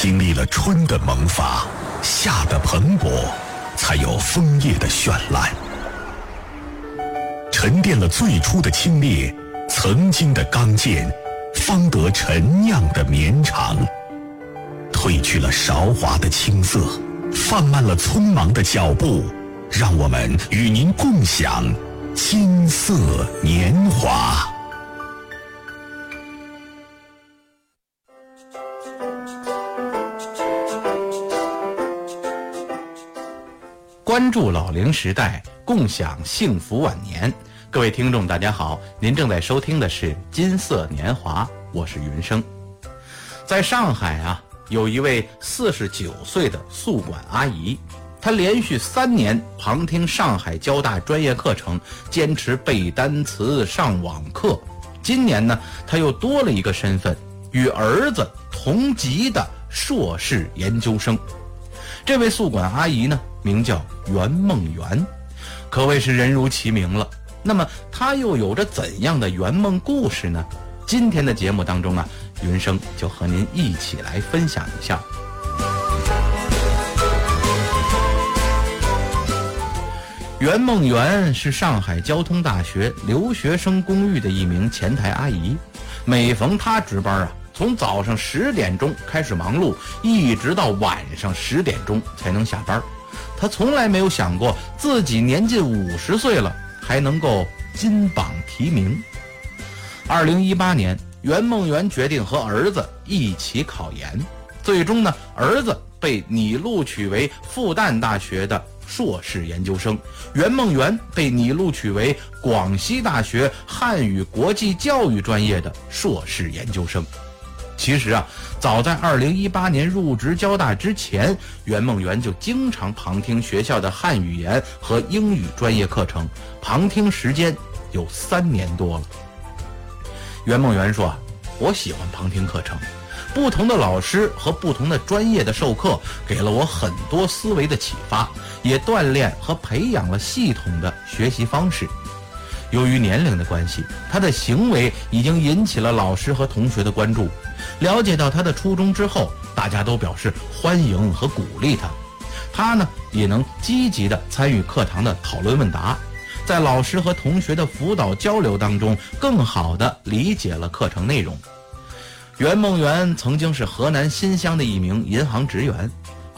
经历了春的萌发，夏的蓬勃，才有枫叶的绚烂。沉淀了最初的清冽，曾经的刚健，方得陈酿的绵长。褪去了韶华的青涩，放慢了匆忙的脚步，让我们与您共享金色年华。 关注老龄时代，共享幸福晚年。各位听众大家好，您正在收听的是金色年华，我是云生。在上海啊，有一位49岁的宿管阿姨，她连续3年旁听上海交大专业课程，坚持背单词上网课。今年呢，她又多了一个身份，与儿子同级的硕士研究生。这位宿管阿姨呢，名叫袁梦圆，可谓是人如其名了。那么她又有着怎样的圆梦故事呢？今天的节目当中啊，云生就和您一起来分享一下。袁梦圆是上海交通大学留学生公寓的一名前台阿姨，每逢她值班啊，从早上10点钟开始忙碌，一直到晚上10点钟才能下班。她从来没有想过自己年近50岁了还能够金榜题名。2018年，袁梦圆决定和儿子一起考研，最终呢，儿子被拟录取为复旦大学的硕士研究生，袁梦圆被拟录取为广西大学汉语国际教育专业的硕士研究生。其实啊，早在2018年入职交大之前，袁梦圆就经常旁听学校的汉语言和英语专业课程，旁听时间有3年多了。袁梦圆说啊，我喜欢旁听课程，不同的老师和不同的专业的授课给了我很多思维的启发，也锻炼和培养了系统的学习方式。由于年龄的关系，他的行为已经引起了老师和同学的关注。了解到他的初衷之后，大家都表示欢迎和鼓励他。他呢，也能积极地参与课堂的讨论问答，在老师和同学的辅导交流当中，更好地理解了课程内容。袁梦圆曾经是河南新乡的一名银行职员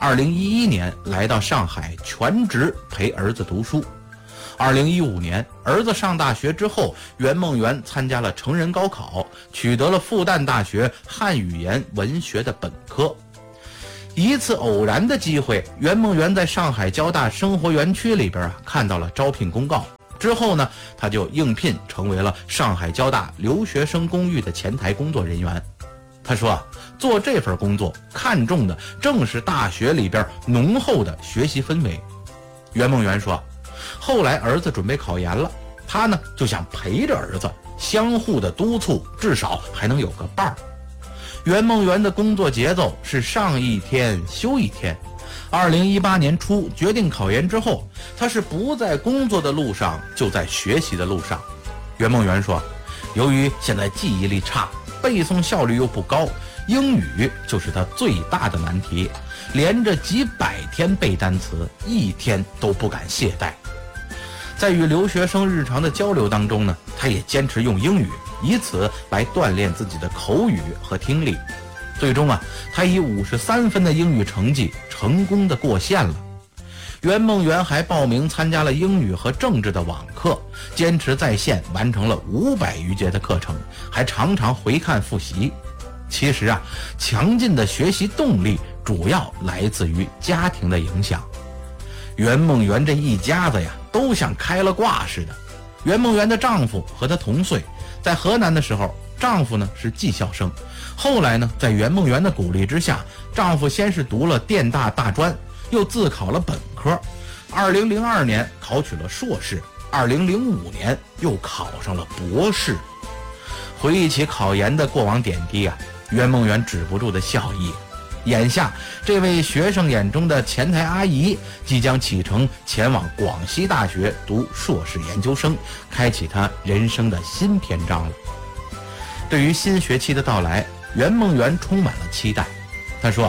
，2011年来到上海全职陪儿子读书。2015年，儿子上大学之后，袁梦圆参加了成人高考，取得了复旦大学汉语言文学的本科。一次偶然的机会，袁梦圆在上海交大生活园区里边看到了招聘公告，之后呢，他就应聘成为了上海交大留学生公寓的前台工作人员。他说啊，做这份工作看重的正是大学里边浓厚的学习氛围。袁梦圆说，后来儿子准备考研了，他呢就想陪着儿子，相互的督促，至少还能有个伴儿。袁梦圆的工作节奏是上一天休一天。2018年初决定考研之后，他是不在工作的路上，就在学习的路上。袁梦圆说，由于现在记忆力差，背诵效率又不高，英语就是他最大的难题，连着几百天背单词，一天都不敢懈怠。在与留学生日常的交流当中呢，他也坚持用英语，以此来锻炼自己的口语和听力。最终啊，他以53分的英语成绩成功的过线了。袁梦圆还报名参加了英语和政治的网课，坚持在线完成了500余节的课程，还常常回看复习。其实啊，强劲的学习动力主要来自于家庭的影响。袁梦圆这一家子呀，都像开了挂似的。袁梦圆的丈夫和她同岁，在河南的时候，丈夫呢是技校生，后来呢，在袁梦圆的鼓励之下，丈夫先是读了电大大专，又自考了本科，2002年考取了硕士，2005年又考上了博士。回忆起考研的过往点滴啊，袁梦圆止不住的笑意。眼下这位学生眼中的前台阿姨即将启程前往广西大学读硕士研究生，开启她人生的新篇章了。对于新学期的到来，袁梦圆充满了期待。她说，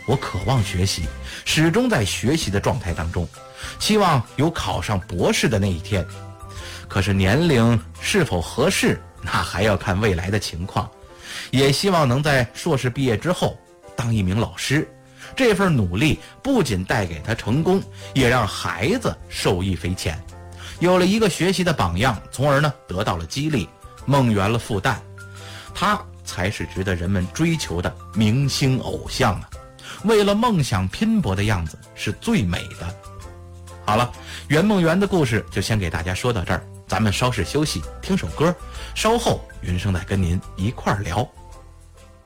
我渴望学习，始终在学习的状态当中，期望有考上博士的那一天。可是年龄是否合适，那还要看未来的情况。也希望能在硕士毕业之后当一名老师，这份努力不仅带给他成功，也让孩子受益匪浅。有了一个学习的榜样，从而呢得到了激励，梦圆了复旦，他才是值得人们追求的明星偶像啊！为了梦想拼搏的样子是最美的。好了，圆梦圆的故事就先给大家说到这儿，咱们稍事休息，听首歌，稍后云生再跟您一块儿聊。